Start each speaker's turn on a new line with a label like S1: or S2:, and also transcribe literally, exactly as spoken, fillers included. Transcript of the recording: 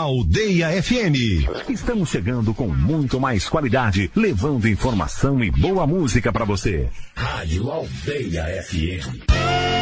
S1: Aldeia F M. Estamos chegando com muito mais qualidade, levando informação e boa música para você. Rádio Aldeia F M.